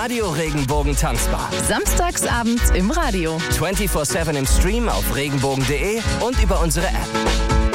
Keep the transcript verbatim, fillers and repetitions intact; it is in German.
Radio Regenbogen tanzbar. Samstags abends im Radio. vierundzwanzig sieben im Stream auf regenbogen punkt de und über unsere App.